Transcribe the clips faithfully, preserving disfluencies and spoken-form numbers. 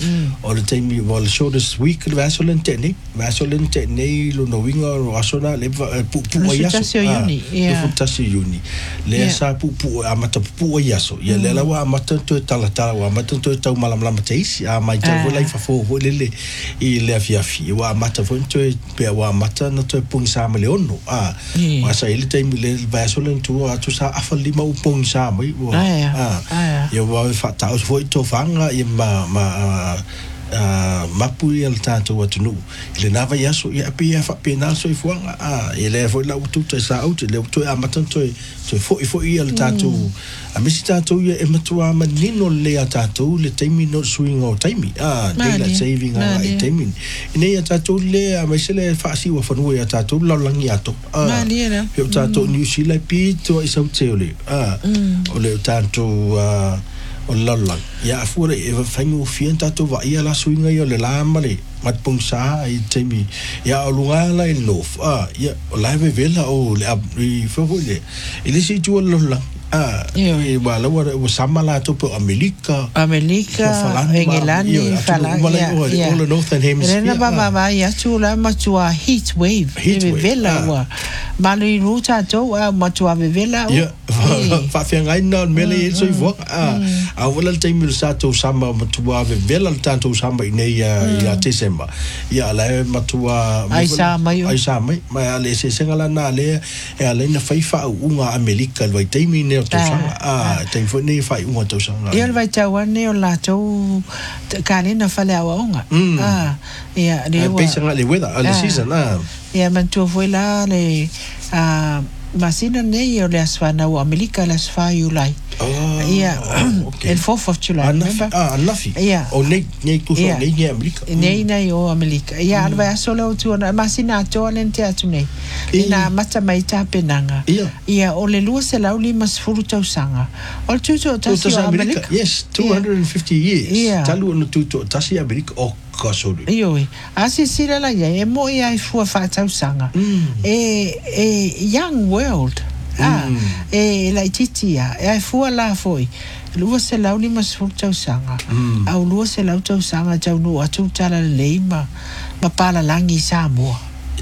o le taimi o le show this week le vaso le tene vaso le tene lo no winga o asona le pu pu o yaso le futasi uni le sa pu pu amata pu o yaso ya le la wa amata to tala tala wa amata to tau malam malam teisi a mai ta vola fa fo vo le le i le afia fi wa amata fo to pe wa amata na to pung sa le ono a wa sa ile taimi le vaso le tu a tu sa afa lima u pung sa mai wa a ya wa fa ta fo to fanga i ma ma Uh, mapu i al tātou atunu le nava yaso i api e wha pēnā so i fuanga a i le fo i lau tu te sa au te le tu e amatan tu e tu e fo i fo i al tātou a misi tātou i e matua ma nino le a tātou le taimi no swing o taimi a daylight saving a i taimi i nei a tātou le a maise le whaasi wa whanua i a tātou laulangi ato a pio tātou New Zealand pi tu a i sau te ole a o le tātou a o lalang ya fura e fangu fienta to va ia la suinga yo le lamale mat pung sa i temi ya lunga la il nof ah ya la ve vela o le i fo le ile si tu lalang ah e wala wa samala to po America America England fala ya all the northern hemisphere rena baba ba ya tu la matua heat wave e vela wa mali ruta to matua vela ya fa fa ngai na mele so i vo ah a wala te mi sa to samba matua vela tanto samba nei ya December ya la matua ai sa mai ai sa mai mai ale se sengala na le e ale na fai fa unga America vai te mi ne to sanga ah te fo nei fai unga to sanga ia vai ta wa ne o la to kane na fale awa unga ah ia le wa pesanga le weather ale season ah ia man tu foi la le ah masina nei o le asfana o America le asfa July oh yeah el fourth of July remember ah nafi yeah o nei nei tu so nei nei America nei nei o America yeah alva solo tu na masina to lente atu nei ina mata mai ta penanga yeah o le lua se lauli mas furu tau sanga o tu to tasi America yes two hundred fifty years talu no tu to tasi America o kasori iyo asi sira la ya e mo ia fu fa tau sanga e e young world ah e la titia e fu la foi lua se lau ni mas fu tau sanga au lua se lau tau sanga tau no atu tala leima ma pala langi Samoa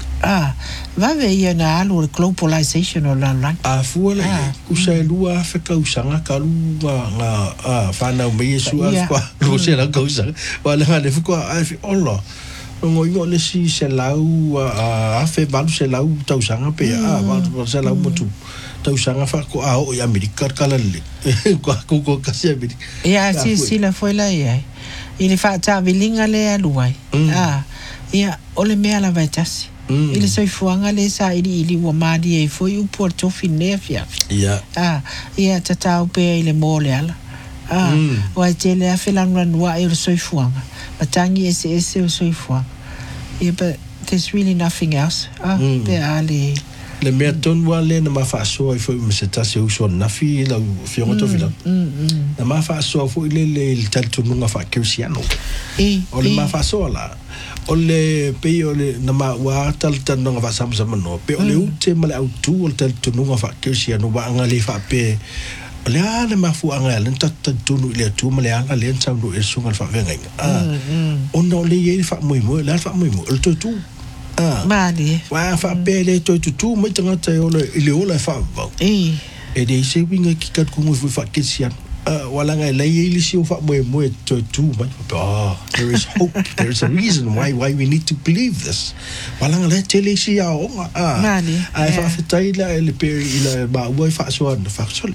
ah va ve ia na alu globalization o la lang a fu la ku se lua fa ka usanga ka lua nga a fa na me yesu a kwa lu se la ka usanga wala nga le fu kwa a fi ola ngo yo le si se lau a fe balu se lau tau sanga pe a va se lau mutu tau sanga fa ko a o ya America kala le ko ko ko ka se America ya si si la foi la ya ile fa ta vilinga le aluai ah ya ole me ala vaitasi ile soi fuanga le sa ili ili wa madi e foi u porto finefia ya ah ya tata pe ile mole ala ah wa tele a felan wa e soi fuanga matangi ese ese soi fuanga yeah but there's really nothing else ah pe ali le mea ton wa le na ma fa so ai foi me se tasi u so na fi la fiona to vila na ma fa so foi le le tal tu nunga fa cristiano e o le ma fa so la o le pe o le na ma wa tal tan nunga fa sam sam no pe o le u te ma le au tu o tal tu nunga fa cristiano wa nga le fa pe le ala ma fu anga le tat tu nu le tu ma le ala le tsau no e sunga fa venga ah o no le ye fa mo mo la fa mo mo el tu tu ah mali wa fa pele to tu tu mai tanga te o le le o le fa va e e de se winga ki kat ko mo fa kisian ah wala nga le ye le si o fa mo mo to tu mai ah there is hope there is a reason why why we need to believe this wala nga le tele si ya o ah mali ai fa fa tai la le peri la ba wo fa so na fa so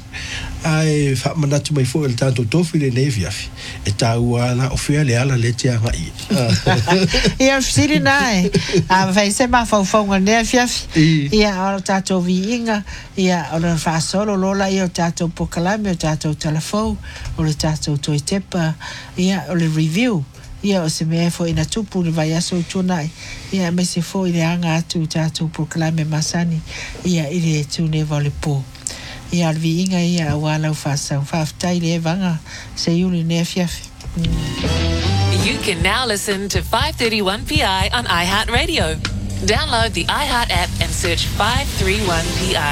ai fa manatu mai fo el tanto to file nevia e ta wala o fia le ala le tia ngai e a siri nai a vai se ma fa fa nga nevia e a tato vinga e a ora fa solo lola io tato pokalame tato telefone o le tato to tepa e a o le review ia o se me fo ina tupu le vai aso tunai ia me se fo ile anga tu tato pokalame masani ia ile tu ne vale po ia alvi inga ia wala ufasa ufaftai le vanga se yuli ne fiafi. You can now listen to five thirty-one P I on iHeartRadio. Download the iHeart app and search five thirty-one P I.